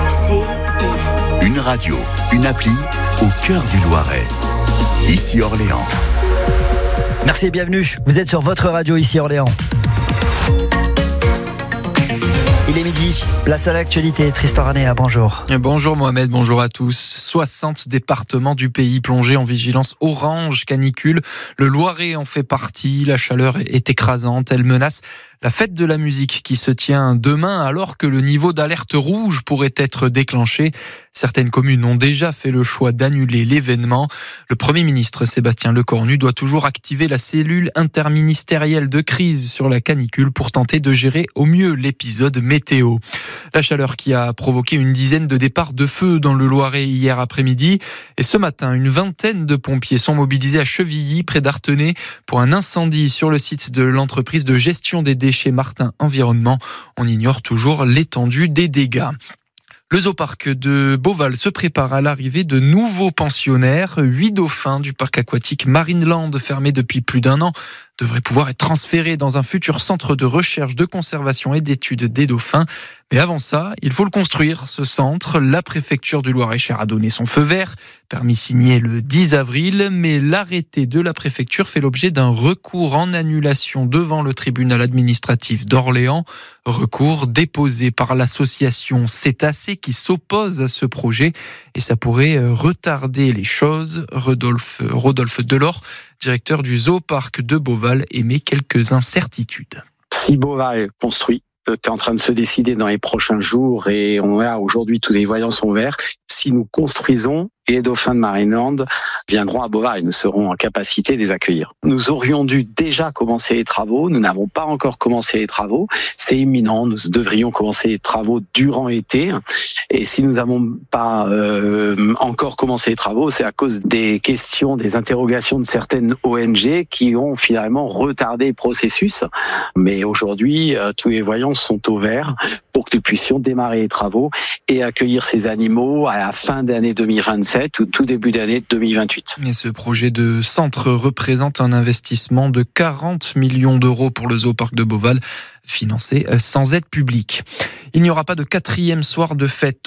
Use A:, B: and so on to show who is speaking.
A: Une radio, une appli au cœur du Loiret. Ici Orléans.
B: Merci et bienvenue. Vous êtes sur votre radio ici Orléans. Il est midi, place à l'actualité. Tristan Ranéa, bonjour.
C: Bonjour Mohamed, bonjour à tous. 60 départements du pays plongés en vigilance orange canicule. Le Loiret en fait partie. La chaleur est écrasante. Elle menace la fête de la musique qui se tient demain alors que le niveau d'alerte rouge pourrait être déclenché. Certaines communes ont déjà fait le choix d'annuler l'événement. Le Premier ministre Sébastien Lecornu doit toujours activer la cellule interministérielle de crise sur la canicule pour tenter de gérer au mieux l'épisode météo. La chaleur qui a provoqué une dizaine de départs de feu dans le Loiret hier après-midi. Et ce matin, une vingtaine de pompiers sont mobilisés à Chevilly, près d'Artenay, pour un incendie sur le site de l'entreprise de gestion des déchets Martin Environnement. On ignore toujours l'étendue des dégâts. Le zooparc de Beauval se prépare à l'arrivée de nouveaux pensionnaires. 8 dauphins du parc aquatique Marineland, fermé depuis plus d'1 an, devraient pouvoir être transférés dans un futur centre de recherche, de conservation et d'études des dauphins. Mais avant ça, il faut le construire, ce centre. La préfecture du Loir-et-Cher a donné son feu vert, permis signé le 10 avril, mais l'arrêté de la préfecture fait l'objet d'un recours en annulation devant le tribunal administratif d'Orléans. Recours déposé par l'association Cétacé qui s'oppose à ce projet et ça pourrait retarder les choses. Rodolphe Delors, directeur du zooparc de Beauval, émet quelques incertitudes.
D: Si Beauval construit, est en train de se décider dans les prochains jours et on a aujourd'hui tous les voyants sont verts. Si nous construisons, les dauphins de Marineland viendront à Beauval et nous serons en capacité de les accueillir. Nous aurions dû déjà commencer les travaux, nous n'avons pas encore commencé les travaux, c'est imminent, nous devrions commencer les travaux durant l'été et si nous n'avons pas encore commencé les travaux, c'est à cause des questions, des interrogations de certaines ONG qui ont finalement retardé le processus. Mais aujourd'hui, tous les voyants sont au vert pour que nous puissions démarrer les travaux et accueillir ces animaux à la fin d'année 2027 ou tout début d'année 2028.
C: Et ce projet de centre représente un investissement de 40 millions d'euros pour le zooparc de Beauval, financé sans aide publique. Il n'y aura pas de 4e soir de fête